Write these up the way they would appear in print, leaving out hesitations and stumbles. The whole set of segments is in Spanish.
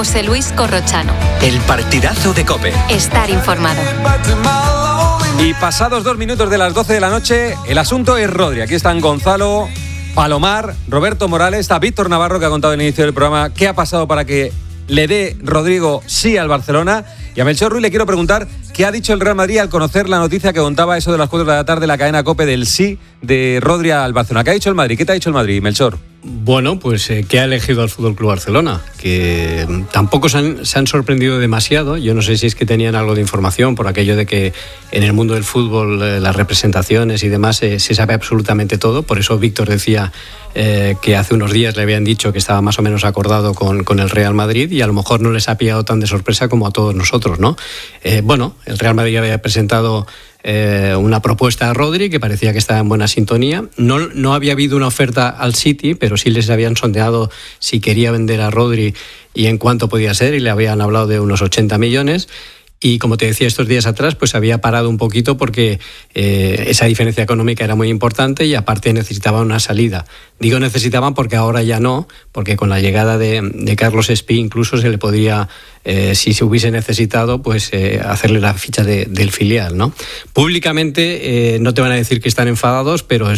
José Luis Corrochano. El partidazo de COPE. Estar informado. Y pasados 2 minutos de las 12 de la noche, el asunto es Rodri. Aquí están Gonzalo, Palomar, Roberto Morales, está Víctor Navarro, que ha contado al inicio del programa qué ha pasado para que le dé Rodrigo sí al Barcelona. Y a Melchor Ruiz le quiero preguntar qué ha dicho el Real Madrid al conocer la noticia que contaba eso de las 4 de la tarde la cadena COPE del sí de Rodri al Barcelona. ¿Qué ha dicho el Madrid? ¿Qué te ha dicho el Madrid, Melchor? Bueno, pues que ha elegido al Fútbol Club Barcelona, que tampoco se han sorprendido demasiado. Yo no sé si es que tenían algo de información por aquello de que en el mundo del fútbol las representaciones y demás se sabe absolutamente todo. Por eso Víctor decía que hace unos días le habían dicho que estaba más o menos acordado con el Real Madrid y a lo mejor no les ha pillado tan de sorpresa como a todos nosotros, ¿no? Bueno, el Real Madrid había presentado una propuesta a Rodri que parecía que estaba en buena sintonía. No había habido una oferta al City, pero sí les habían sondeado si quería vender a Rodri y en cuánto podía ser, y le habían hablado de unos 80 millones. Y como te decía estos días atrás, pues había parado un poquito porque esa diferencia económica era muy importante y aparte necesitaban una salida. Digo necesitaban porque ahora ya no, porque con la llegada de Carlos Espí incluso se le podría, si se hubiese necesitado, pues hacerle la ficha del filial, ¿no? Públicamente no te van a decir que están enfadados, pero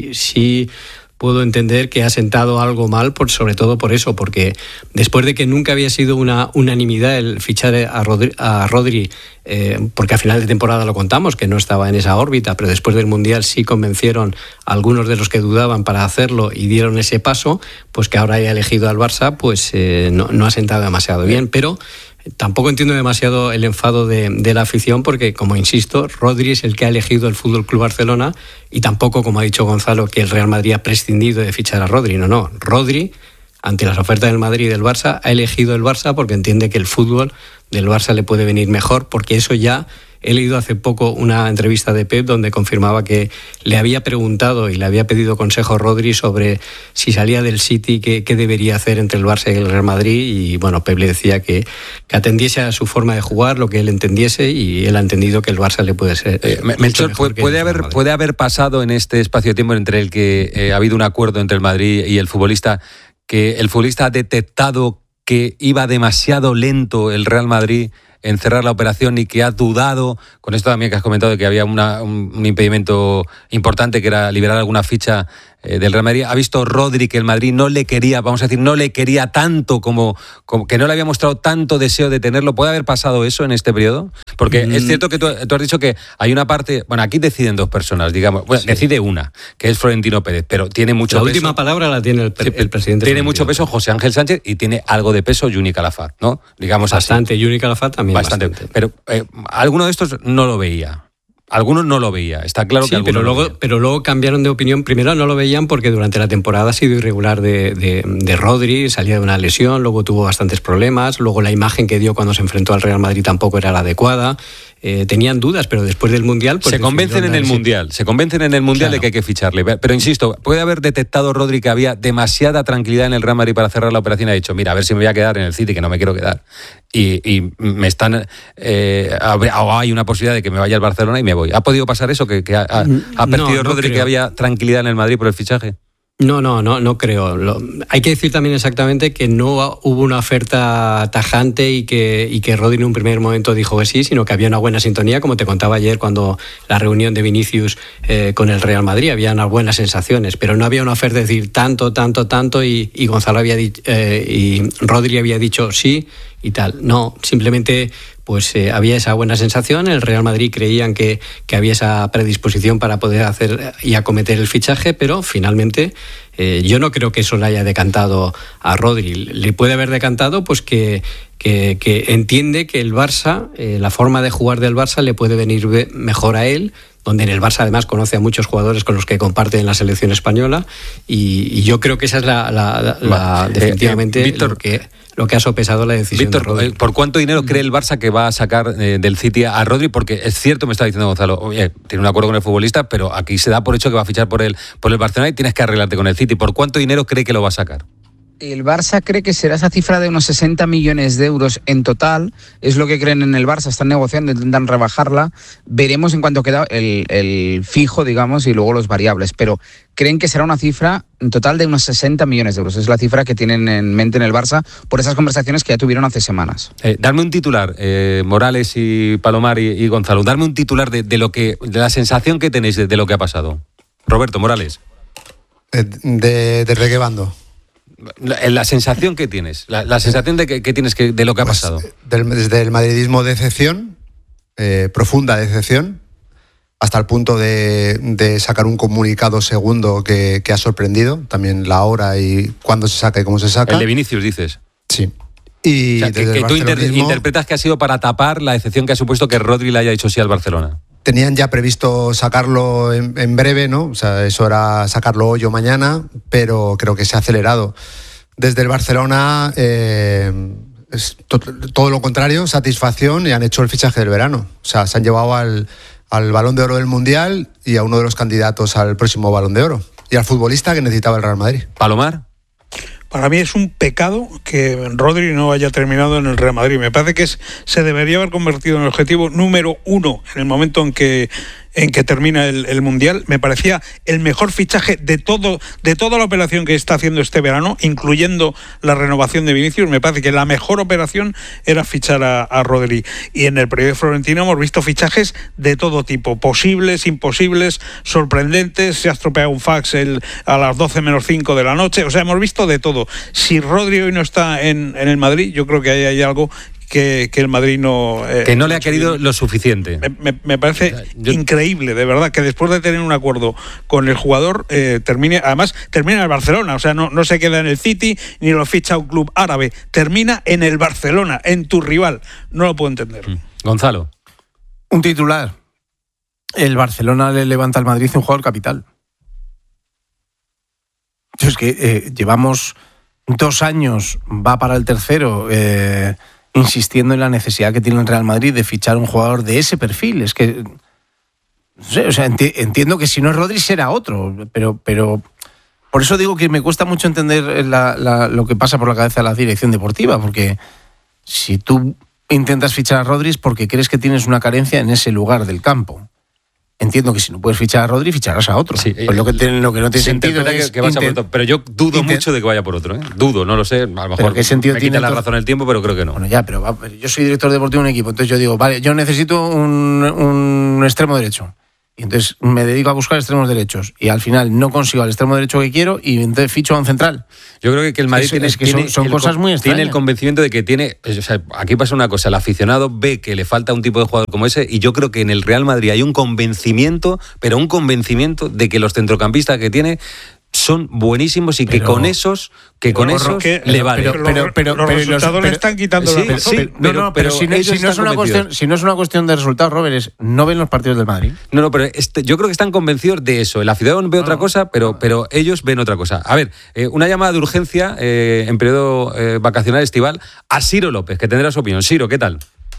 sí puedo entender que ha sentado algo mal, sobre todo por eso, porque después de que nunca había sido una unanimidad el fichar a Rodri, porque a final de temporada lo contamos, que no estaba en esa órbita, pero después del Mundial sí convencieron a algunos de los que dudaban para hacerlo y dieron ese paso, pues que ahora haya elegido al Barça, pues no ha sentado demasiado bien, pero tampoco entiendo demasiado el enfado de la afición porque, como insisto, Rodri es el que ha elegido el Fútbol Club Barcelona y tampoco, como ha dicho Gonzalo, que el Real Madrid ha prescindido de fichar a Rodri. No. Rodri, ante las ofertas del Madrid y del Barça, ha elegido el Barça porque entiende que el fútbol del Barça le puede venir mejor, porque eso ya... He leído hace poco una entrevista de Pep donde confirmaba que le había preguntado y le había pedido consejo a Rodri sobre si salía del City, qué debería hacer entre el Barça y el Real Madrid, y bueno, Pep le decía que atendiese a su forma de jugar, lo que él entendiese, y él ha entendido que el Barça le puede ser... Melchor, ¿puede haber pasado en este espacio de tiempo entre el que ha habido un acuerdo entre el Madrid y el futbolista, que el futbolista ha detectado que iba demasiado lento el Real Madrid en cerrar la operación y que ha dudado, con esto también que has comentado de que había un impedimento importante que era liberar alguna ficha del Real Madrid? ¿Ha visto Rodri que el Madrid no le quería, vamos a decir, no le quería tanto como que no le había mostrado tanto deseo de tenerlo? ¿Puede haber pasado eso en este periodo? Porque es cierto que tú has dicho que hay una parte, bueno, aquí deciden 2 personas, digamos, bueno, sí. Decide una, que es Florentino Pérez, pero tiene mucho peso. La última palabra la tiene el presidente. Tiene mucho peso José Ángel Sánchez y tiene algo de peso Yuni Calafat, ¿no? Digamos bastante, Yuni Calafat también bastante. Pero alguno de estos no lo veía. Algunos no lo veía, está claro que algunos pero luego cambiaron de opinión. Primero no lo veían porque durante la temporada ha sido irregular de Rodri, salía de una lesión, luego tuvo bastantes problemas, luego la imagen que dio cuando se enfrentó al Real Madrid tampoco era la adecuada. Tenían dudas, pero después del Mundial... Pues se convencen en el Mundial claro, de que hay que ficharle. Pero insisto, puede haber detectado Rodri que había demasiada tranquilidad en el Real Madrid para cerrar la operación y ha dicho, mira, a ver si me voy a quedar en el City, que no me quiero quedar. Y me están... hay una posibilidad de que me vaya al Barcelona y me voy. ¿Ha podido pasar eso? ¿Que ha perdido Rodri creo que había tranquilidad en el Madrid por el fichaje? No creo. Hay que decir también exactamente que no hubo una oferta tajante y que Rodri en un primer momento dijo que sí, sino que había una buena sintonía, como te contaba ayer cuando la reunión de Vinicius con el Real Madrid, había unas buenas sensaciones, pero no había una oferta de decir tanto y Gonzalo había dicho, y Rodri había dicho sí y tal. No, simplemente pues había esa buena sensación. El Real Madrid creían que había esa predisposición para poder hacer y acometer el fichaje, pero finalmente yo no creo que eso le haya decantado a Rodri. Le puede haber decantado pues que entiende que el Barça, la forma de jugar del Barça le puede venir mejor a él, donde en el Barça además conoce a muchos jugadores con los que comparten la selección española, y yo creo que esa es definitivamente Víctor, lo que ha sopesado la decisión. Víctor, de Rodri. ¿Por cuánto dinero cree el Barça que va a sacar del City a Rodri? Porque es cierto, me está diciendo Gonzalo, oye, tiene un acuerdo con el futbolista, pero aquí se da por hecho que va a fichar por el Barcelona y tienes que arreglarte con el City. ¿Por cuánto dinero cree que lo va a sacar? El Barça cree que será esa cifra de unos 60 millones de euros en total, es lo que creen en el Barça, están negociando, intentan rebajarla, veremos en cuánto queda el fijo, digamos, y luego los variables, pero creen que será una cifra en total de unos 60 millones de euros, es la cifra que tienen en mente en el Barça por esas conversaciones que ya tuvieron hace semanas. Darme un titular, Morales y Palomar y Gonzalo, darme un titular de la sensación que tenéis de lo que ha pasado. Roberto, Morales. ¿De qué bando? La sensación que tienes, la sensación de que tienes de lo que ha pasado. Desde el madridismo, decepción, profunda decepción, hasta el punto de sacar un comunicado segundo que ha sorprendido, también la hora y cuándo se saca y cómo se saca. El de Vinicius, dices. Sí. Y o sea, que tú interpretas que ha sido para tapar la decepción que ha supuesto que Rodri le haya dicho sí al Barcelona. Tenían ya previsto sacarlo en breve, ¿no? O sea, eso era sacarlo hoy o mañana, pero creo que se ha acelerado. Desde el Barcelona es todo lo contrario, satisfacción, y han hecho el fichaje del verano. O sea, se han llevado al Balón de Oro del Mundial y a uno de los candidatos al próximo Balón de Oro. Y al futbolista que necesitaba el Real Madrid. ¿Palomar? Para mí es un pecado que Rodri no haya terminado en el Real Madrid. Me parece que se debería haber convertido en el objetivo número 1 en el momento en que termina el Mundial. Me parecía el mejor fichaje de toda la operación que está haciendo este verano, incluyendo la renovación de Vinicius. Me parece que la mejor operación era fichar a Rodri. Y en el periodo florentino hemos visto fichajes de todo tipo, posibles, imposibles, sorprendentes. Se ha estropeado un fax a las 12 menos 5 de la noche. O sea, hemos visto de todo. Si Rodri hoy no está en el Madrid, yo creo que ahí hay algo que el Madrid no... que no le ha querido lo suficiente. Me parece increíble, de verdad, que después de tener un acuerdo con el jugador, termina en el Barcelona, o sea, no se queda en el City, ni lo ficha un club árabe, termina en el Barcelona, en tu rival. No lo puedo entender. Gonzalo. Un titular. El Barcelona le levanta al Madrid un jugador capital. Es que llevamos 2 años, va para el tercero, insistiendo en la necesidad que tiene el Real Madrid de fichar un jugador de ese perfil. Es que, no sé, o sea, entiendo que si no es Rodri será otro, pero por eso digo que me cuesta mucho entender lo que pasa por la cabeza de la dirección deportiva, porque si tú intentas fichar a Rodri es porque crees que tienes una carencia en ese lugar del campo. Entiendo que si no puedes fichar a Rodri, ficharás a otro. Sí, pues lo que no tiene sentido es que vaya por otro. Pero yo dudo mucho de que vaya por otro. Dudo, no lo sé. A lo mejor ¿qué sentido me tiene quita la razón el tiempo, pero creo que no. Bueno, ya, pero yo soy director deportivo de un equipo, entonces yo digo, vale, yo necesito un extremo derecho. Y entonces me dedico a buscar extremos derechos. Y al final no consigo el extremo derecho que quiero y entonces ficho a un central. Yo creo que el Madrid son cosas muy extrañas. Tiene el convencimiento de que tiene... O sea, aquí pasa una cosa, el aficionado ve que le falta un tipo de jugador como ese y yo creo que en el Real Madrid hay un convencimiento, pero un convencimiento de que los centrocampistas que tiene son buenísimos y que con esos le vale. Pero los resultados le están quitando la razón. Pero si no es una cuestión de resultados, Robert, no ven los partidos del Madrid. No, pero yo creo que están convencidos de eso. El aficionado ve otra cosa, pero ellos ven otra cosa. A ver, una llamada de urgencia en periodo vacacional estival a Ciro López, que tendrá su opinión. Ciro, ¿qué tal?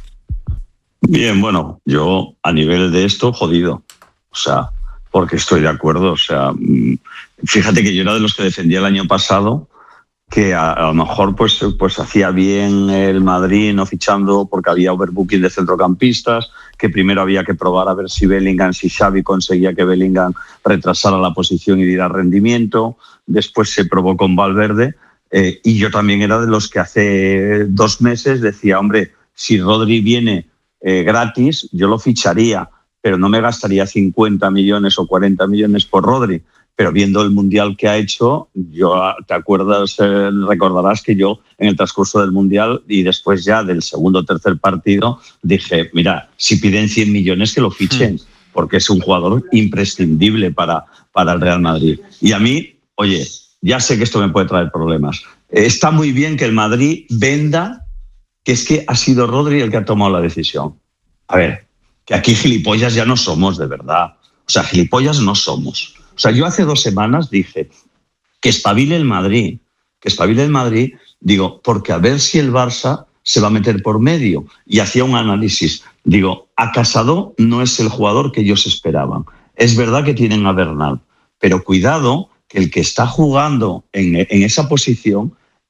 Bien, bueno, yo a nivel de esto, jodido. O sea, porque estoy de acuerdo. O sea, fíjate que yo era de los que defendía el año pasado que a lo mejor pues hacía bien el Madrid no fichando porque había overbooking de centrocampistas, que primero había que probar a ver si Xavi conseguía que Bellingham retrasara la posición y diera rendimiento. Después se probó con Valverde y yo también era de los que hace 2 meses decía, hombre, si Rodri viene gratis, yo lo ficharía, pero no me gastaría 50 millones o 40 millones por Rodri. Pero viendo el Mundial que ha hecho, recordarás que yo en el transcurso del Mundial y después ya del segundo o tercer partido dije, mira, si piden 100 millones que lo fichen, porque es un jugador imprescindible para el Real Madrid. Y a mí, oye, ya sé que esto me puede traer problemas. Está muy bien que el Madrid venda que es que ha sido Rodri el que ha tomado la decisión. A ver, que aquí gilipollas ya no somos, de verdad. O sea, gilipollas no somos. O sea, yo hace 2 semanas dije que espabile el Madrid, digo, porque a ver si el Barça se va a meter por medio. Y hacía un análisis. Digo, a Casado no es el jugador que ellos esperaban. Es verdad que tienen a Bernal, pero cuidado que el que está jugando en esa posición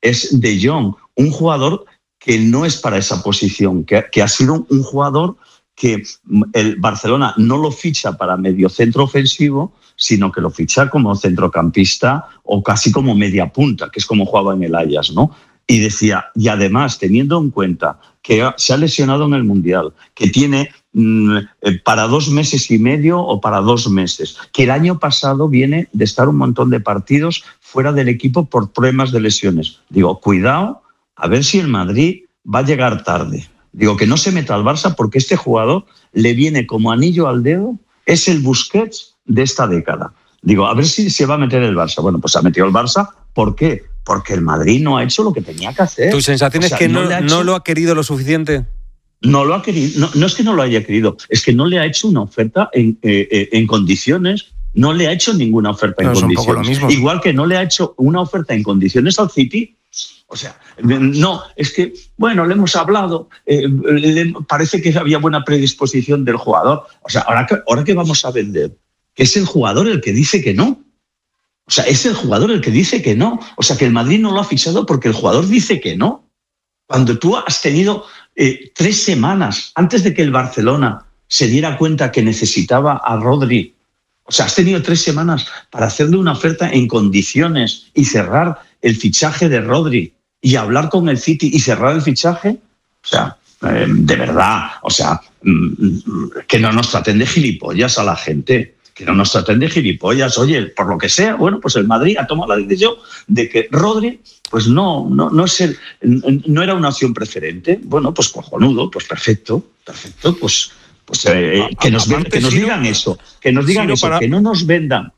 es De Jong, un jugador que no es para esa posición, que ha sido un jugador que el Barcelona no lo ficha para mediocentro ofensivo, sino que lo ficha como centrocampista o casi como media punta, que es como jugaba en el Ajax, ¿no? Y decía, y además, teniendo en cuenta que se ha lesionado en el Mundial, que tiene para 2 meses y medio o para 2 meses, que el año pasado viene de estar un montón de partidos fuera del equipo por problemas de lesiones. Digo, cuidado, a ver si el Madrid va a llegar tarde. Digo, que no se meta al Barça porque este jugador le viene como anillo al dedo, es el Busquets de esta década. Digo, a ver si se va a meter el Barça. Bueno, pues se ha metido el Barça. ¿Por qué? Porque el Madrid no ha hecho lo que tenía que hacer. ¿Tu sensación es que no lo ha querido lo suficiente? No lo ha querido. No es que no lo haya querido, es que no le ha hecho una oferta en condiciones. No le ha hecho ninguna oferta en condiciones. Es un poco lo mismo. Igual que no le ha hecho una oferta en condiciones al City. O sea, no, es que, bueno, le hemos hablado, parece que había buena predisposición del jugador. O sea, ahora que vamos a vender, que es el jugador el que dice que no. O sea, es el jugador el que dice que no. O sea, que el Madrid no lo ha fichado porque el jugador dice que no. Cuando tú has tenido 3 semanas antes de que el Barcelona se diera cuenta que necesitaba a Rodri, o sea, has tenido 3 semanas para hacerle una oferta en condiciones y cerrar el fichaje de Rodri y hablar con el City y cerrar el fichaje. O sea, de verdad, o sea, que no nos traten de gilipollas a la gente. Que no nos traten de gilipollas. Oye, por lo que sea, bueno, pues el Madrid ha tomado la decisión de que Rodri pues no era una opción preferente. Bueno, pues cojonudo, pues perfecto, pues que nos digan eso, que nos digan eso, que no nos vendan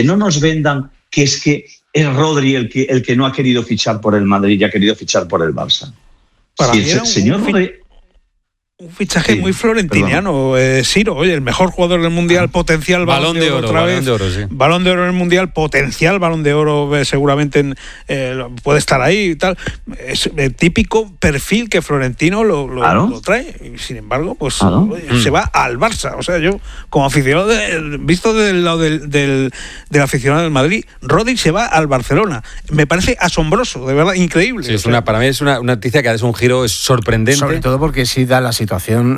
que es que es Rodri el que no ha querido fichar por el Madrid y ha querido fichar por el Barça. Para si mí el señor Rodri... Un fichaje muy florentiniano, Siro, oye, el mejor jugador del Mundial, potencial Balón de Oro otra vez. Balón de Oro en el Mundial, potencial Balón de Oro, seguramente puede estar ahí y tal. Es el típico perfil que Florentino lo trae. Y sin embargo, pues se va al Barça. O sea, yo, como aficionado, visto desde el lado del aficionado del Madrid, Rodri se va al Barcelona. Me parece asombroso, de verdad, increíble. Sí, para mí es una noticia que ha dado un giro sorprendente. Sobre todo porque sí da la situación,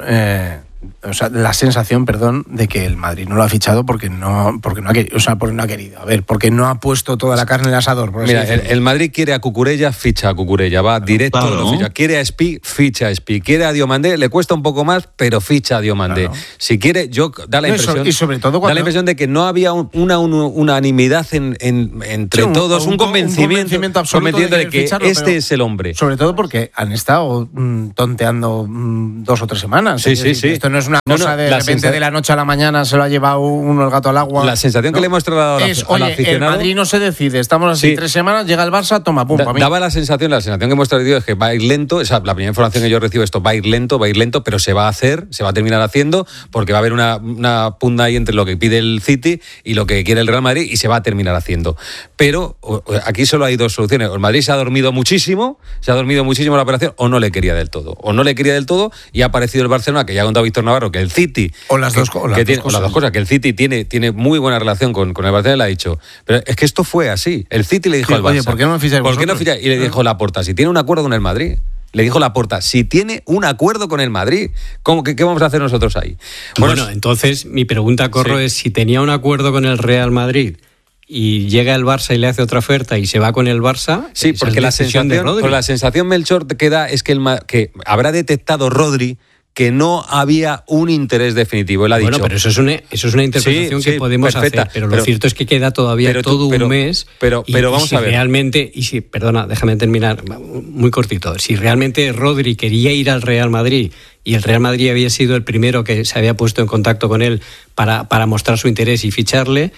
la sensación, de que el Madrid no lo ha fichado porque no ha querido. A ver, porque no ha puesto toda la carne en el asador. Mira, el Madrid quiere a Cucurella, ficha a Cucurella, va directo, lo ficha. Quiere a Espi, ficha a Espi. Quiere a Diomandé, le cuesta un poco más, pero ficha a Diomandé. Claro. Si quiere, da la impresión, y sobre todo da la impresión de que no había una unanimidad entre todos, un convencimiento absoluto de que ficharlo, este es el hombre. Sobre todo porque han estado tonteando 2 o 3 semanas. Sí. Esto no es una cosa de repente de la noche a la mañana se lo ha llevado uno el gato al agua. La sensación que le hemos trasladado al aficionado... el Madrid no se decide, estamos así 3 semanas, llega el Barça, toma, pum, para mí. Daba la sensación que hemos traído es que va a ir lento, la primera información que yo recibo esto va a ir lento, pero se va a hacer, se va a terminar haciendo, porque va a haber una pugna ahí entre lo que pide el City y lo que quiere el Real Madrid, y se va a terminar haciendo. Pero aquí solo hay 2 soluciones. El Madrid se ha dormido muchísimo la operación, o no le quería del todo. Y ha aparecido el Barcelona, que ya ha contado Víctor Navarro, que el City... O las dos cosas. Que el City tiene muy buena relación con el Barcelona, le ha dicho. Pero es que esto fue así. El City le dijo al Barça... Oye, ¿por qué no me ficháis vosotros? Y le dijo Laporta, si tiene un acuerdo con el Madrid... Le dijo Laporta, si tiene un acuerdo con el Madrid, ¿qué vamos a hacer nosotros ahí? Bueno, entonces mi pregunta, Corro, es si tenía un acuerdo con el Real Madrid y llega el Barça y le hace otra oferta y se va con el Barça... Sí, porque la sensación, Melchor, que da es que habrá detectado Rodri que no había un interés definitivo. Él ha dicho... Bueno, pero eso es una interpretación que podemos hacer, pero lo cierto es que queda todavía un mes. Pero vamos a ver. Perdona, déjame terminar muy cortito. Si realmente Rodri quería ir al Real Madrid y el Real Madrid había sido el primero que se había puesto en contacto con él para mostrar su interés y ficharle,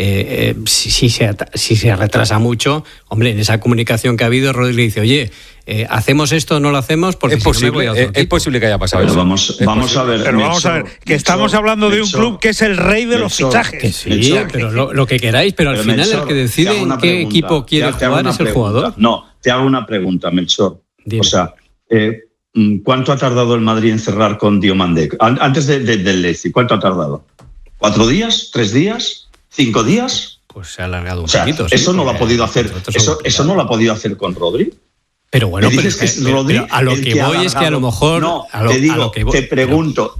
si se retrasa mucho, hombre, en esa comunicación que ha habido, Rodri le dice, oye, ¿hacemos esto o no lo hacemos? Porque es posible que haya pasado eso. Vamos a ver, que estamos hablando de un club que es el rey de los fichajes. Que sí, pero lo que queráis, pero al final el que decide en qué equipo quiere jugar es el jugador. No, te hago una pregunta, Melchor. Dime. O sea, ¿cuánto ha tardado el Madrid en cerrar con Diomandé? Antes del Leipzig, ¿cuánto ha tardado? ¿4 días? ¿3 días? ¿5 días? Pues se ha alargado un poquito. Eso no lo ha podido hacer. Eso no lo ha podido hacer con Rodri. Pero bueno, me dices que es Rodri a lo que voy es que a lo mejor... No, te pregunto.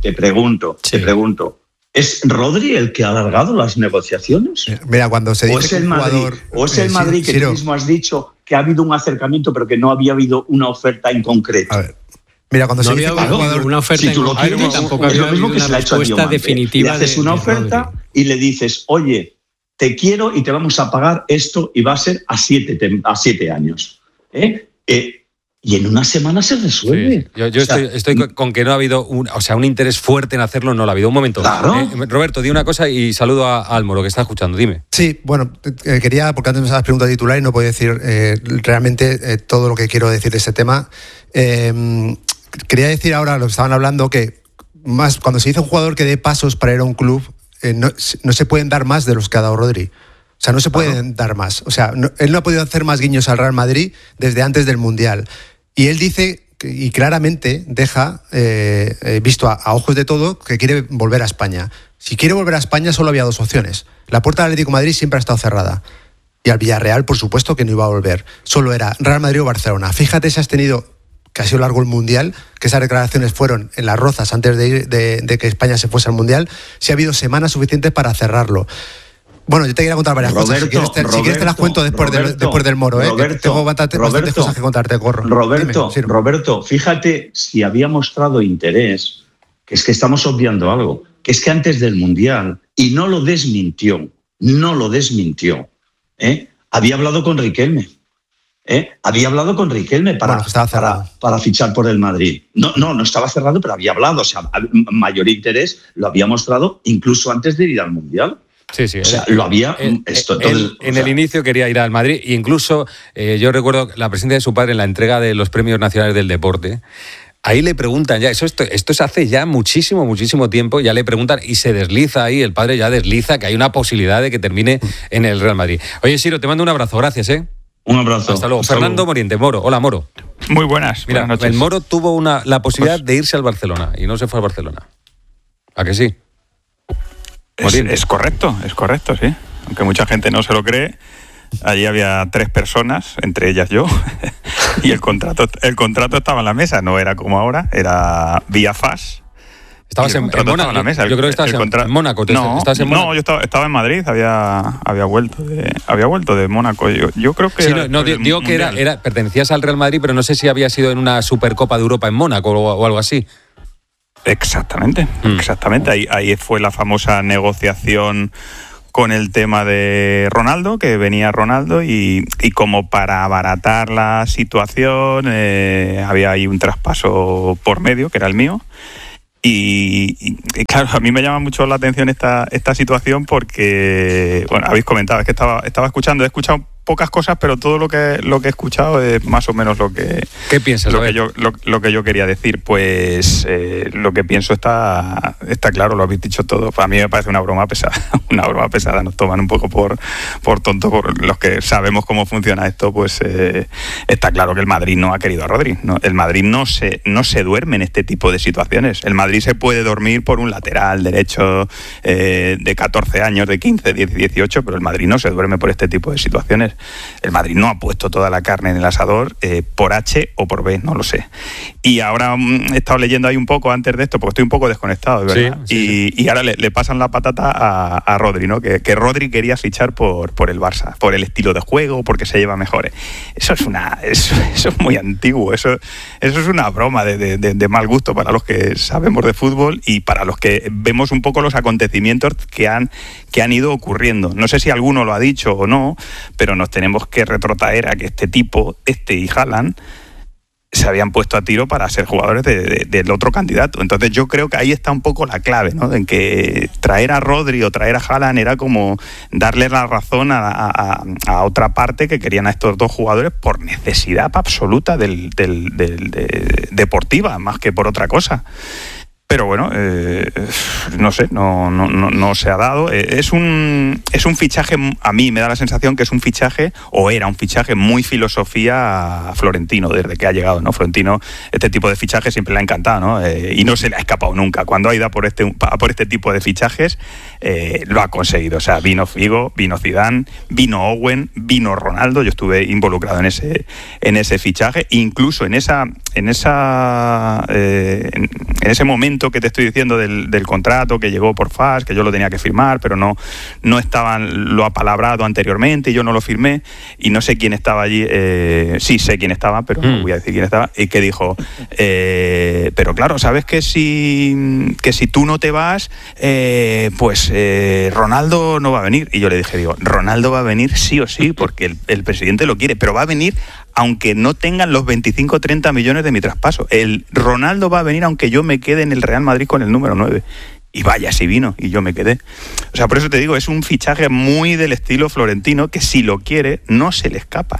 ¿Es Rodri el que ha alargado las negociaciones? Mira, cuando se dice que un jugador... ¿O es el Madrid que tú mismo has dicho que ha habido un acercamiento pero que no había habido una oferta en concreto? A ver, mira, cuando se dice que un jugador... Una oferta si tú lo tienes, tampoco es lo mismo que se le ha hecho a Diomande. Definitiva. Le haces una oferta y le dices, oye, te quiero y te vamos a pagar esto y va a ser a 7 años. Y en una semana se resuelve. Sí. Yo estoy con que no ha habido un interés fuerte en hacerlo, no lo ha habido. Un momento. Claro. Roberto, di una cosa y saludo a Álvaro, que está escuchando. Dime. Sí, bueno, quería, porque antes me estabas preguntando titular y no puedo decir realmente todo lo que quiero decir de este tema. Quería decir ahora, lo que estaban hablando, que más cuando se dice un jugador que dé pasos para ir a un club, no se pueden dar más de los que ha dado Rodri. O sea, no se pueden dar más. O sea, él no ha podido hacer más guiños al Real Madrid desde antes del Mundial. Y él dice, y claramente deja visto a ojos de todo, que quiere volver a España. Si quiere volver a España solo había 2 opciones. La puerta del Atlético de Madrid siempre ha estado cerrada. Y al Villarreal, por supuesto, que no iba a volver. Solo era Real Madrid o Barcelona. Fíjate si has tenido, que ha sido largo el Mundial, que esas declaraciones fueron en Las Rozas antes de que España se fuese al Mundial, si ha habido semanas suficientes para cerrarlo. Bueno, yo te quería contar varias cosas. Si quieres te las cuento después del Moro. Tengo bastantes cosas que contarte, Corro. Roberto, fíjate si había mostrado interés, que es que estamos obviando algo, que es que antes del Mundial, y no lo desmintió, había hablado con Riquelme. Había hablado con Riquelme para fichar por el Madrid. No estaba cerrado, pero había hablado. O sea, mayor interés lo había mostrado incluso antes de ir al Mundial. Sí. O sea, lo había... En el inicio quería ir al Madrid. E incluso yo recuerdo la presencia de su padre en la entrega de los Premios Nacionales del Deporte. Ahí le preguntan ya, esto se hace ya muchísimo tiempo, ya le preguntan y se desliza ahí, el padre ya desliza que hay una posibilidad de que termine en el Real Madrid. Oye, Siro, te mando un abrazo, gracias, Un abrazo. Hasta luego. Fernando Moriente, Moro. Hola, Moro. Muy buenas. Mira, buenas noches. el Moro tuvo la posibilidad de irse al Barcelona y no se fue al Barcelona. ¿A que sí? Es correcto, sí. Aunque mucha gente no se lo cree, allí había 3 personas, entre ellas yo, y el contrato estaba en la mesa, no era como ahora, era vía FAS. ¿Estabas en Mónaco? Yo creo que estabas en Mónaco. No, yo estaba en Madrid, había vuelto de Mónaco. Yo creo que... Sí, digo que pertenecías al Real Madrid, pero no sé si había sido en una Supercopa de Europa en Mónaco o algo así. Exactamente. Ahí fue la famosa negociación con el tema de Ronaldo, que venía Ronaldo y como para abaratar la situación había ahí un traspaso por medio, que era el mío. Y claro, a mí me llama mucho la atención esta situación porque, bueno, habéis comentado, es que estaba escuchando, he escuchado pocas cosas, pero todo lo que he escuchado es más o menos lo que... ¿Qué piensas? Lo que yo quería decir, pues lo que pienso está claro, lo habéis dicho todo. A mí me parece una broma pesada, nos toman un poco por tonto, por los que sabemos cómo funciona esto, pues está claro que el Madrid no ha querido a Rodri, ¿no? El Madrid no se duerme en este tipo de situaciones. El Madrid se puede dormir por un lateral derecho de 14 años, de 15, 18, pero el Madrid no se duerme por este tipo de situaciones. El Madrid no ha puesto toda la carne en el asador por H o por B, no lo sé. Y ahora he estado leyendo ahí un poco antes de esto, porque estoy un poco desconectado, ¿verdad? Sí. Y ahora le pasan la patata a Rodri, ¿no? Que Rodri quería fichar por el Barça, por el estilo de juego, porque se lleva mejor. Eso es muy antiguo, eso es una broma de mal gusto para los que sabemos de fútbol y para los que vemos un poco los acontecimientos que han ido ocurriendo. No sé si alguno lo ha dicho o no, pero nos tenemos que retrotraer a que y Haaland se habían puesto a tiro para ser jugadores del otro candidato. Entonces yo creo que ahí está un poco la clave, ¿no? En que traer a Rodri o traer a Haaland era como darle la razón a otra parte que querían a estos 2 jugadores por necesidad absoluta deportiva, más que por otra cosa. Pero bueno, no sé, no se ha dado. Es un fichaje, a mí me da la sensación que es un fichaje, o era un fichaje muy filosofía Florentino, desde que ha llegado, ¿no? Florentino, este tipo de fichajes siempre le ha encantado, ¿no? Y no se le ha escapado nunca. Cuando ha ido por este tipo de fichajes, lo ha conseguido. O sea, vino Figo, vino Zidane, vino Owen, vino Ronaldo. Yo estuve involucrado en ese fichaje. Incluso en ese momento que te estoy diciendo del contrato que llegó por FAS, que yo lo tenía que firmar, pero no estaban lo apalabrado anteriormente, y yo no lo firmé, y no sé quién estaba allí, sí sé quién estaba, pero no voy a decir quién estaba, y que dijo, pero claro, sabes que si tú no te vas, pues Ronaldo no va a venir. Y yo le dije, Ronaldo va a venir sí o sí, porque el presidente lo quiere, pero va a venir aunque no tengan los 25 o 30 millones de mi traspaso. El Ronaldo va a venir aunque yo me quede en el Real Madrid con el número 9. Y vaya, si vino, y yo me quedé. O sea, por eso te digo, es un fichaje muy del estilo Florentino, que si lo quiere, no se le escapa.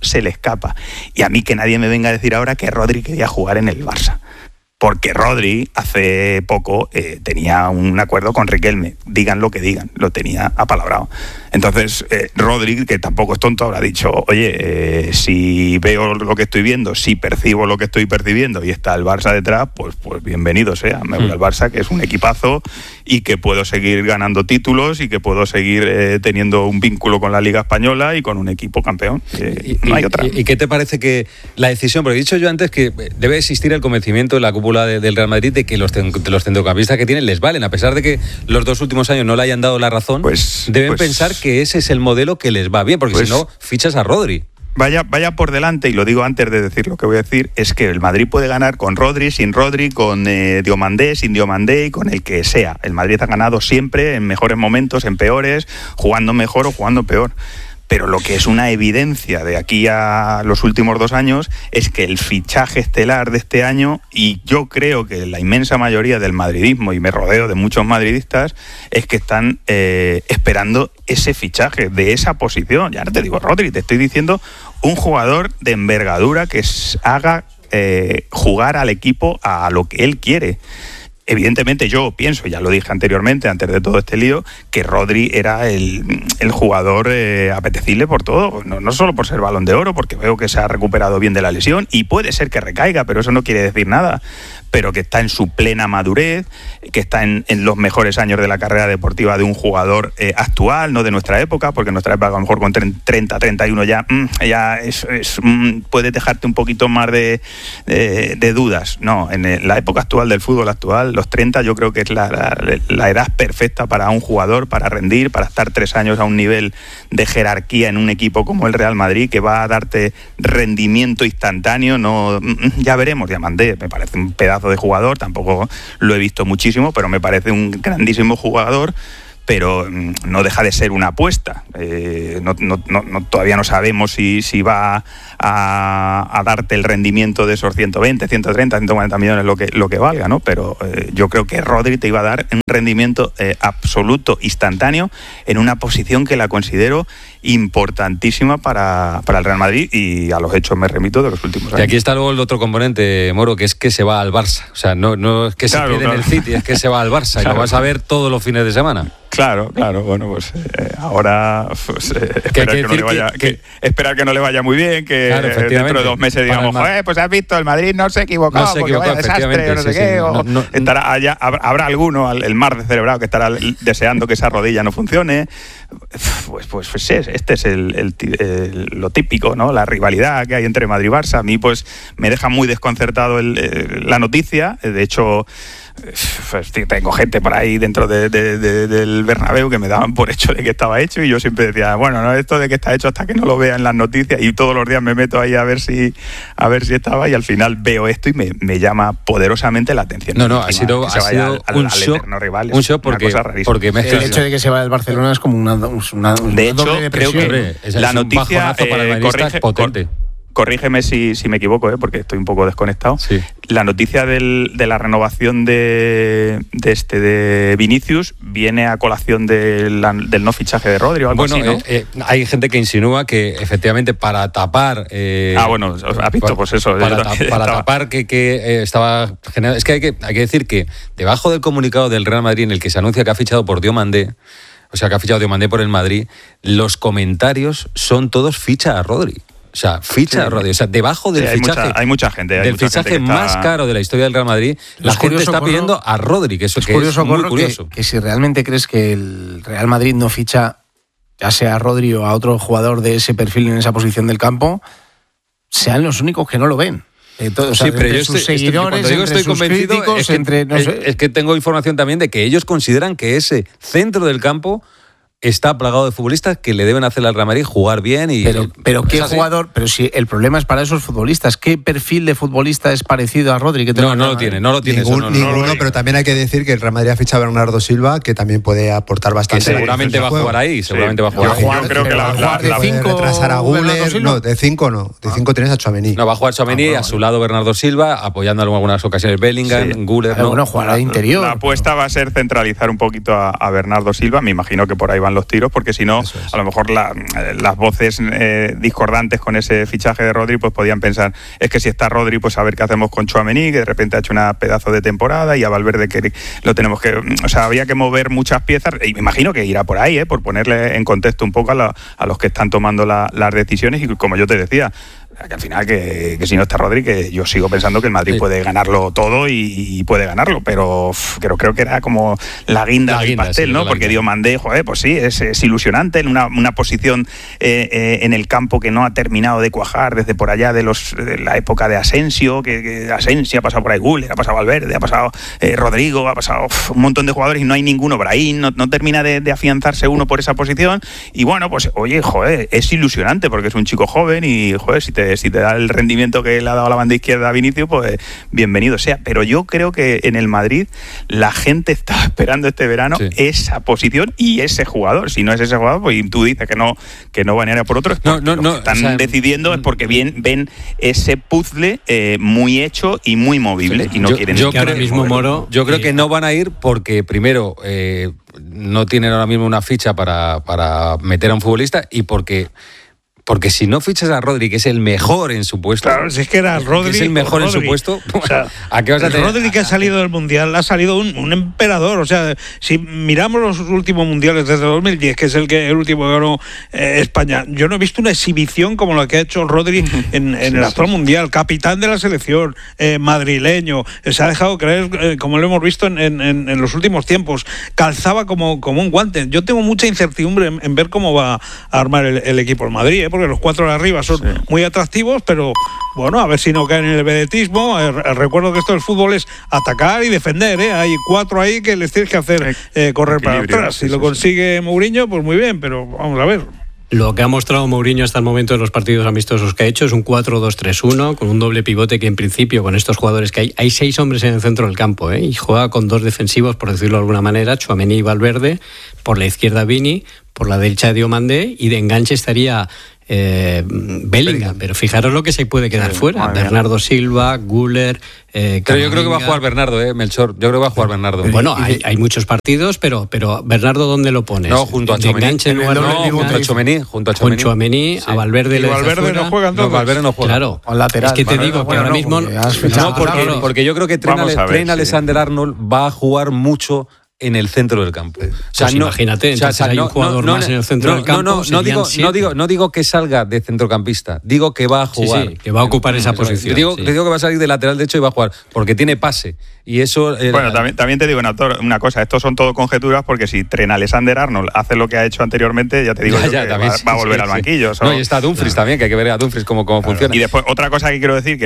Y a mí que nadie me venga a decir ahora que Rodri quería jugar en el Barça. Porque Rodri hace poco tenía un acuerdo con Riquelme, digan lo que digan, lo tenía apalabrado. Entonces Rodri, que tampoco es tonto, habrá dicho, oye, si veo lo que estoy viendo, si percibo lo que estoy percibiendo y está el Barça detrás, pues bienvenido sea, me voy al Barça, que es un equipazo y que puedo seguir ganando títulos y que puedo seguir teniendo un vínculo con la Liga Española y con un equipo campeón. No hay otra. ¿Y qué te parece que la decisión, porque he dicho yo antes que debe existir el convencimiento de la cúpula del Real Madrid de que los centrocampistas que tienen les valen, a pesar de que los 2 últimos años no le hayan dado la razón, deben pensar que ese es el modelo que les va bien, porque si no, fichas a Rodri. Vaya por delante, y lo digo antes de decir lo que voy a decir, es que el Madrid puede ganar con Rodri, sin Rodri, con Diomandé, sin Diomandé y con el que sea. El Madrid ha ganado siempre, en mejores momentos, en peores, jugando mejor o jugando peor. Pero lo que es una evidencia de aquí a los últimos 2 años es que el fichaje estelar de este año, y yo creo que la inmensa mayoría del madridismo, y me rodeo de muchos madridistas, es que están esperando ese fichaje de esa posición. Ya no te digo Rodri, te estoy diciendo un jugador de envergadura que haga jugar al equipo a lo que él quiere. Evidentemente yo pienso, ya lo dije anteriormente, antes de todo este lío, que Rodri era el jugador apetecible por todo, no solo por ser Balón de Oro, porque veo que se ha recuperado bien de la lesión, y puede ser que recaiga, pero eso no quiere decir nada, pero que está en su plena madurez, que está en los mejores años de la carrera deportiva de un jugador actual, no de nuestra época, porque en nuestra época a lo mejor con 30, 31 ya puede dejarte un poquito más de dudas. No, en la época actual del fútbol actual, los 30 yo creo que es la edad perfecta para un jugador, para rendir, para estar 3 años a un nivel de jerarquía en un equipo como el Real Madrid, que va a darte rendimiento instantáneo. No, ya veremos, Diomandé me parece un pedazo de jugador, tampoco lo he visto muchísimo, pero me parece un grandísimo jugador, pero no deja de ser una apuesta. Todavía no sabemos si va a darte el rendimiento de esos 120, 130, 140 millones lo que valga, ¿no? Pero yo creo que Rodri te iba a dar un rendimiento absoluto, instantáneo, en una posición que la considero importantísima para el Real Madrid, y a los hechos me remito de los últimos años. Y aquí está luego el otro componente, Moro, que es que se va al Barça. O sea, no es que se quede en el City, es que se va al Barça, y lo vas a ver todos los fines de semana. Claro, bueno, pues ahora esperar que no le vaya muy bien, que dentro de 2 meses digamos, pues has visto, el Madrid no se equivocó, porque vaya desastre, no sé qué, habrá alguno, el mar de celebrado, que estará deseando que esa rodilla no funcione. Pues este es lo típico, ¿no? La rivalidad que hay entre Madrid y Barça. A mí pues me deja muy desconcertado la noticia. De hecho, pues, tengo gente por ahí dentro del Bernabéu que me daban por hecho de que estaba hecho, y yo siempre decía, bueno, no, esto de que está hecho hasta que no lo vea en las noticias, y todos los días me meto ahí a ver si estaba, y al final veo esto y me llama poderosamente la atención. Ha sido un shock porque el hecho de que se vaya del Barcelona es como una de hecho, doble creo que la noticia para el corrige, potente. corrígeme si me equivoco, porque estoy un poco desconectado. Sí. La noticia de la renovación de Vinicius viene a colación del no fichaje de Rodri o algo así, ¿no? Hay gente que insinúa que efectivamente para tapar... has visto, pues eso. Para tapar que estaba generando... Es que hay que decir que debajo del comunicado del Real Madrid en el que se anuncia que ha fichado por Diomandé, o sea, que ha fichado Diomandé por el Madrid, los comentarios son todos ficha a Rodri. O sea, ficha a Rodri. O sea, debajo del fichaje... Hay mucha gente. Del fichaje más caro de la historia del Real Madrid, la gente está pidiendo a Rodri, que eso es muy curioso. Que si realmente crees que el Real Madrid no ficha, ya sea a Rodri o a otro jugador de ese perfil en esa posición del campo, sean los únicos que no lo ven. Sí, pero yo estoy convencido, críticos, es que tengo información también de que ellos consideran que ese centro del campo está plagado de futbolistas que le deben hacer al Real Madrid jugar bien. Pero qué jugador, pero si el problema es para esos futbolistas, ¿qué perfil de futbolista es parecido a Rodri? No lo tiene. Ninguno, pero también hay que decir que el Real Madrid ha fichado a Bernardo Silva, que también puede aportar bastante. Que seguramente va a jugar ahí, seguramente va a jugar. Yo creo que la de 5 retrasar a Guller, no, de 5 no, de 5 tienes a Tchouaméni. No, va a jugar Tchouaméni, a su lado Bernardo Silva, apoyando en algunas ocasiones Bellingham, Guller. Bueno, jugará de interior. La apuesta va a ser centralizar un poquito a Bernardo Silva, me imagino que por ahí van los tiros, porque si no, a lo mejor las voces discordantes con ese fichaje de Rodri pues podían pensar, es que si está Rodri, pues a ver qué hacemos con Tchouaméni, que de repente ha hecho una pedazo de temporada, y a Valverde que lo tenemos que... O sea, había que mover muchas piezas, y me imagino que irá por ahí, por ponerle en contexto un poco a los que están tomando las decisiones, y como yo te decía, que al final que si no está Rodri, que yo sigo pensando que el Madrid puede ganarlo todo y puede ganarlo, pero creo que era como la guinda del pastel, ¿no? Porque Diomandé, pues sí, es ilusionante en una posición en el campo que no ha terminado de cuajar desde por allá de la época de Asensio, que Asensio ha pasado por ahí, Guller, ha pasado Valverde, ha pasado Rodrigo, ha pasado un montón de jugadores y no hay ninguno por ahí, no termina de afianzarse uno por esa posición, y bueno, pues oye, es ilusionante porque es un chico joven y, si te da el rendimiento que le ha dado la banda izquierda a Vinicius, pues bienvenido sea. Pero yo creo que en el Madrid la gente está esperando este verano esa posición y ese jugador. Si no es ese jugador, pues tú dices que no van a ir a por otro. Están decidiendo es porque ven ese puzzle muy hecho y muy movible y no quieren... Yo creo que no van a ir porque primero no tienen ahora mismo una ficha para meter a un futbolista, y porque si no fichas a Rodri, que es el mejor en su puesto... Claro, si es que era Rodri... Que es el mejor en su puesto, o sea, ¿a qué vas a tener? Rodri, que ha salido del Mundial, ha salido un emperador. O sea, si miramos los últimos Mundiales desde 2010, que es el último que ganó España, yo no he visto una exhibición como la que ha hecho Rodri en el actual Mundial. Capitán de la selección, madrileño, se ha dejado creer, como lo hemos visto en los últimos tiempos. Calzaba como un guante. Yo tengo mucha incertidumbre en ver cómo va a armar el equipo del Madrid, porque los 4 de arriba son muy atractivos, pero bueno, a ver si no caen en el vedetismo. Recuerdo que esto del fútbol es atacar y defender, hay 4 ahí que les tienes que hacer correr para atrás. Si lo consigue Mourinho, pues muy bien, pero vamos a ver. Lo que ha mostrado Mourinho hasta el momento en los partidos amistosos que ha hecho es un 4-2-3-1 con un doble pivote que en principio con estos jugadores que hay 6 hombres en el centro del campo, y juega con 2 defensivos, por decirlo de alguna manera, Tchouaméni y Valverde, por la izquierda Vini, por la derecha Diomandé, y de enganche estaría Bellingham, pero fijaros lo que se puede quedar fuera. Bernardo Silva, Guller, pero yo creo que va a jugar Bernardo, Melchor. Yo creo que va a jugar Bernardo. Bueno, hay muchos partidos, pero Bernardo, ¿dónde lo pones? No, junto a Tchouaméni. Junto a Tchouaméni, a Valverde le Valverde no juega, entonces. Valverde no juega. Claro, lateral, es que te digo que ahora mismo... Porque yo creo que Trent Alexander-Arnold va a jugar mucho en el centro del campo. Imagínate, entonces hay un jugador más en el centro del campo. No digo que salga de centrocampista, digo que va a jugar. Sí, que va a ocupar esa posición. Te digo que va a salir de lateral derecho y va a jugar, porque tiene pase. Y eso... Bueno, también te digo una cosa, estos son todo conjeturas, porque si Trent Alexander-Arnold hace lo que ha hecho anteriormente, ya te digo que va a volver al banquillo. No, y está Dumfries también, que hay que ver a Dumfries cómo funciona. Y después, otra cosa que quiero decir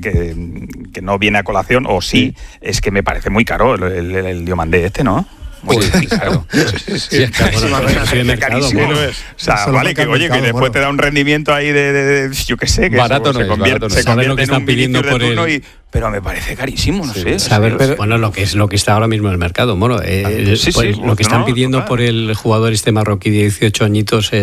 que no viene a colación, o sí, es que me parece muy caro el Diomandé ¿no? Sí, claro. Sí, es carísimo. O sea, vale, que oye, que después te da un rendimiento ahí de yo qué sé, que barato se convierte lo que en están un pidiendo por el... Pero me parece carísimo, no sé. Bueno, lo que está ahora mismo en el mercado, lo que están pidiendo por el jugador marroquí de 18 añitos,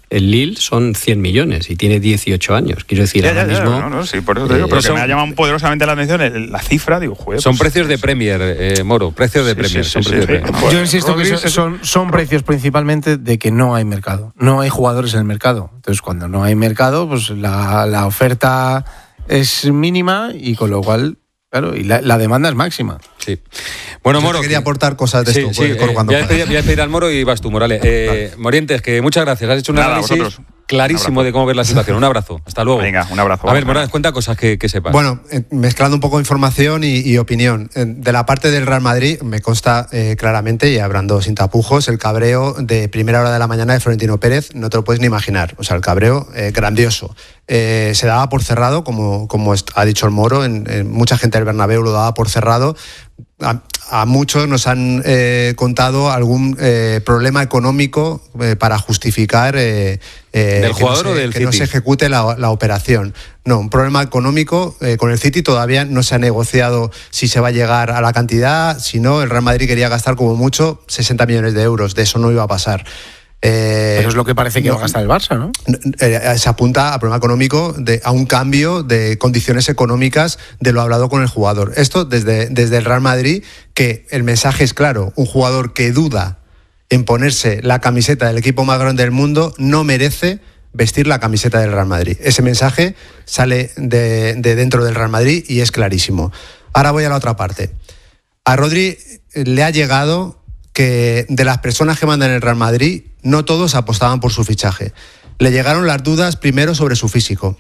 El Lille son 100 millones y tiene 18 años. Quiero decir, ahora mismo... Sí, por eso te digo, pero que me ha llamado poderosamente la atención la cifra, digo, joder. Son precios de Premier, Moro, precios de Premier. Yo insisto que son precios principalmente de que no hay mercado. No hay jugadores en el mercado. Entonces, cuando no hay mercado, pues la oferta es mínima y con lo cual... Claro, y la demanda es máxima. Sí. Bueno, Moro, quería aportar cosas de esto. Voy a pedir al Moro y vas tú, Morales. Vale. Morientes, que muchas gracias. Has hecho un análisis clarísimo de cómo ver la situación. Un abrazo. Hasta luego. Venga, un abrazo. A ver, Morales, cuenta cosas que sepas. Bueno, mezclando un poco información y opinión. De la parte del Real Madrid me consta claramente, y hablando sin tapujos, el cabreo de primera hora de la mañana de Florentino Pérez. No te lo puedes ni imaginar. O sea, el cabreo grandioso. Se daba por cerrado, como ha dicho el Moro, mucha gente del Bernabéu lo daba por cerrado. A muchos nos han contado algún problema económico para justificar ¿del jugador o del que City? No se ejecute la operación. No, un problema económico con el City todavía no se ha negociado si se va a llegar a la cantidad. Si no, el Real Madrid quería gastar como mucho 60 millones de euros. De eso no iba a pasar. Eso es lo que parece que va a gastar el Barça, ¿no? Se apunta a problema económico, a un cambio de condiciones económicas de lo hablado con el jugador. Esto desde el Real Madrid, que el mensaje es claro: un jugador que duda en ponerse la camiseta del equipo más grande del mundo no merece vestir la camiseta del Real Madrid. Ese mensaje sale de dentro del Real Madrid y es clarísimo. Ahora voy a la otra parte. A Rodri le ha llegado que de las personas que mandan en el Real Madrid, no todos apostaban por su fichaje. Le llegaron las dudas primero sobre su físico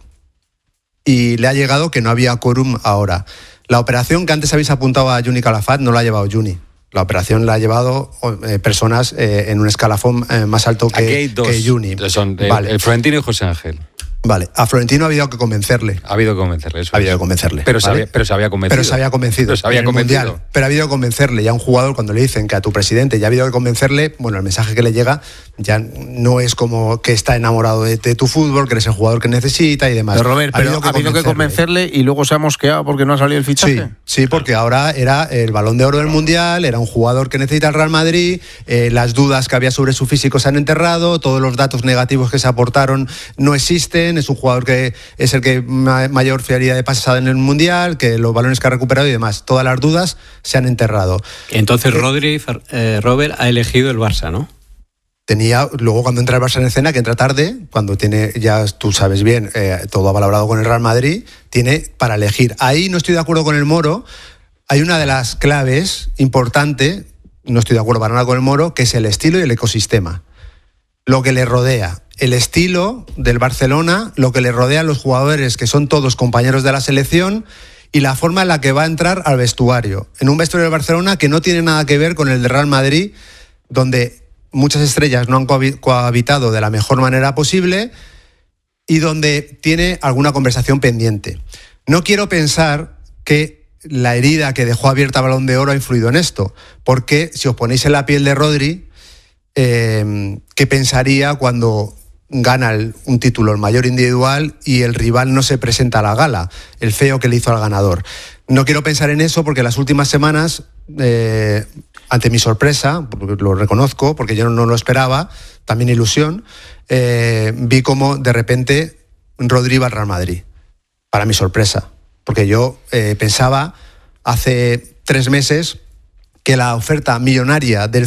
y le ha llegado que no había quórum ahora. La operación que antes habéis apuntado a Juni Calafat no la ha llevado Juni. La operación la ha llevado personas en un escalafón más alto que Juni. Son vale. El Florentino y José Ángel. Vale, a Florentino ha habido que convencerle. Ha habido que convencerle, eso. Ha habido que convencerle. Pero, ¿vale? se había convencido. Pero se había convencido. Mundial. Pero ha habido que convencerle. Ya un jugador, cuando le dicen que a tu presidente ya ha habido que convencerle, bueno, el mensaje que le llega ya no es como que está enamorado de tu fútbol, que eres el jugador que necesita y demás. Pero Robert, ha habido que convencerle y luego se ha mosqueado porque no ha salido el fichaje. Sí, porque ahora era el Balón de Oro del Mundial, era un jugador que necesita el Real Madrid, las dudas que había sobre su físico se han enterrado, todos los datos negativos que se aportaron no existen, es un jugador que es el que mayor fiabilidad de pases ha dado en el Mundial, que los balones que ha recuperado y demás, todas las dudas se han enterrado. Entonces Robert ha elegido el Barça, ¿no? Luego cuando entra el Barça en escena, que entra tarde, cuando tiene, ya tú sabes bien, todo apalabrado con el Real Madrid, tiene para elegir. Ahí no estoy de acuerdo con el Moro. Hay una de las claves importante, no estoy de acuerdo para nada con el Moro, que es el estilo y el ecosistema. Lo que le rodea. El estilo del Barcelona, lo que le rodea a los jugadores que son todos compañeros de la selección y la forma en la que va a entrar al vestuario. En un vestuario del Barcelona que no tiene nada que ver con el de Real Madrid, donde muchas estrellas no han cohabitado de la mejor manera posible y donde tiene alguna conversación pendiente. No quiero pensar que la herida que dejó abierta Balón de Oro ha influido en esto, porque si os ponéis en la piel de Rodri, ¿qué pensaría cuando gana un título, el mayor individual, y el rival no se presenta a la gala, el feo que le hizo al ganador? No quiero pensar en eso porque las últimas semanas, ante mi sorpresa, porque lo reconozco, porque yo no lo esperaba, también ilusión, vi como de repente Rodri iba al Real Madrid, para mi sorpresa, porque yo pensaba hace 3 meses que la oferta millonaria del